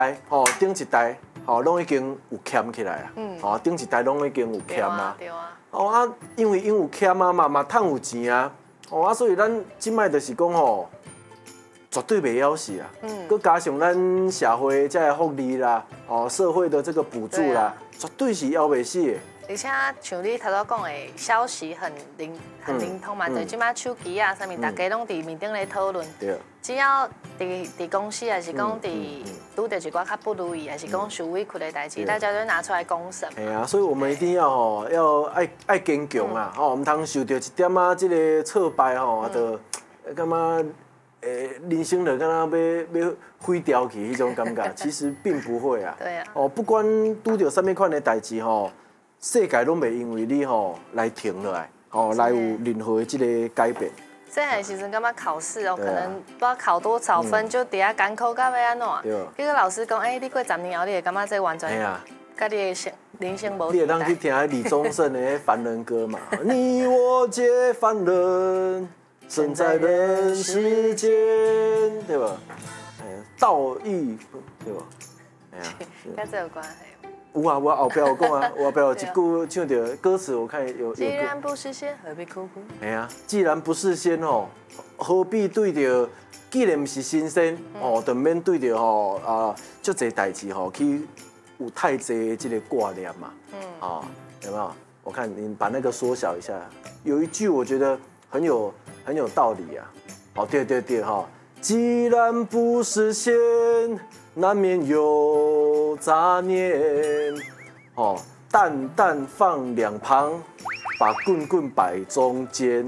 吼，顶一代吼，拢已经有欠起来啊。吼，顶一代拢已经有欠啊。 对啊。 哦啊，因为有欠啊嘛趁有钱啊。哦啊，所以咱即摆就是讲吼，绝对袂枵死啊。佮加上咱社会这些福利啦，哦，社会的这个补助啦，绝对是枵袂死的。 而且像你头先讲的，消息很灵通嘛，就即摆手机啊，啥物，大家拢伫面顶咧讨论。 对。 只要伫公司，还是讲伫拄着一寡较不如意，还是讲受委屈的代志，大家都拿出来公审。 哎呀，所以我们一定要吼，要爱坚强啊！吼，唔通受到一点啊，这个挫败吼，就感觉人生就敢若要毁掉去迄种感觉，其实并不会啊。 对啊。 哦，不管拄着什么款的代志吼，世界拢袂因为你吼来停落来，吼来有任何的这个改变。 这还时阵感觉考试哦，可能不知道考多少分，就底下艰苦到要安怎？结果老师讲，你过10年后，你会感觉这完全，跟你的人生无。 你会当去听李宗盛的《凡人歌》嘛？你我皆凡人，生在人世间，对吧？道义，对吧？哎呀， 跟这有关系。 有啊，我后边有讲啊，我后边有一句唱着歌词，我看有。 既然不是仙，何必苦苦？ 哎呀，既然不是仙哦，何必对着？既然不是新鲜哦，就免对着吼足侪代志吼去有太侪这个挂念嘛。有没有？我看你把那个缩小一下，有一句我觉得很有道理啊。哦，对哈，既然不是仙。难免有杂念，哦，蛋蛋放两旁，把棍棍摆中间。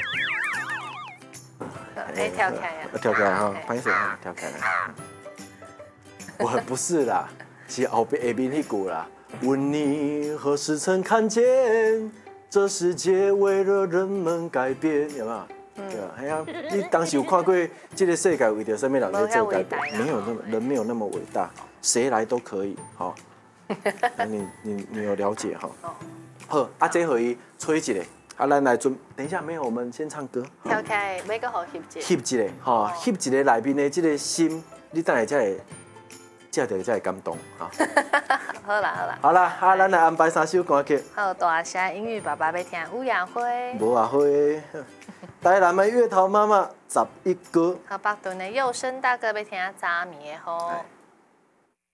跳开呀！ 跳开哈，拍手哈，跳开。我不是啦，是后边下面那句啦。问你何时曾看见，这世界为了人们改变？有没有？对啊，哎呀，你当时有看过这个世界为着什么人在做改变？人没有那么伟大，谁来都可以。好，你有了解哈？好，这可以吹一个，咱来等一下没有，我们先唱歌。 跳开，每个好翕一个。 翕一个，哈，翕一个里面的这个心，你等下才会感动哈。 好啦。 好啦，咱来安排3首歌曲。 好，大声英语爸爸要听乌鸦灰。 无啊灰。台南的月桃妈妈11歌。 好，北屯的佑生大哥要听早暝的雨。